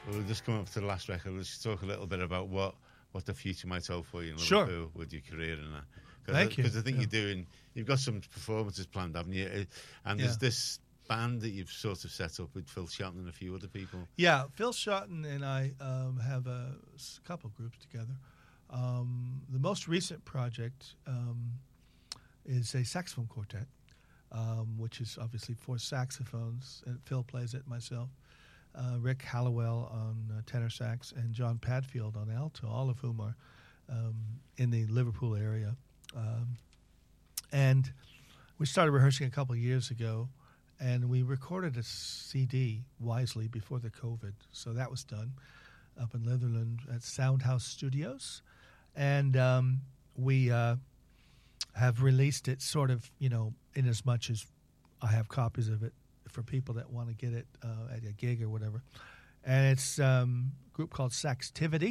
We'll just come up to the last record. Let's talk a little bit about what the future might hold for you in Sure. Liverpool with your career and that. Thank you. Because I think you've got some performances planned, haven't you? And there's this band that you've sort of set up with Phil Shotton and a few other people. Yeah, Phil Shotton and I have a couple groups together. The most recent project is a saxophone quartet, which is obviously 4 saxophones, and Phil plays it, myself. Rick Hallowell on tenor sax, and John Padfield on alto, all of whom are in the Liverpool area. And we started rehearsing a couple of years ago, and we recorded a CD wisely before the COVID. So that was done up in Netherlands at Soundhouse Studios. And we have released it sort of, in as much as I have copies of it for people that want to get it at a gig or whatever. And it's a group called Saxtivity.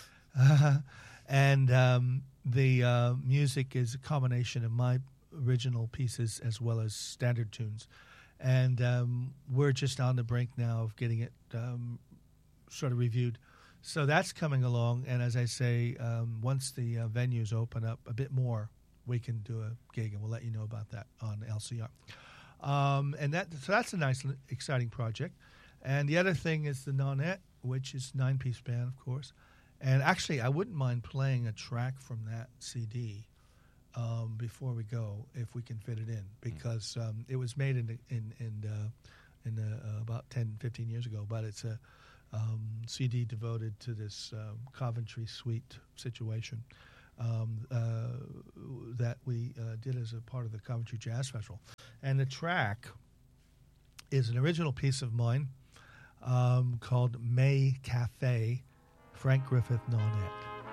And the music is a combination of my original pieces as well as standard tunes. And we're just on the brink now of getting it sort of reviewed. So that's coming along. And as I say, once the venues open up a bit more, we can do a gig, and we'll let you know about that on LCR. So that's a nice, exciting project. And the other thing is the Nonette, which is 9-piece band, of course. And actually, I wouldn't mind playing a track from that CD before we go, if we can fit it in, because it was made in about 10, 15 years ago. But it's a CD devoted to this Coventry Suite situation that we did as a part of the Coventry Jazz Festival. And the track is an original piece of mine called May Cafe, Frank Griffith Nonette.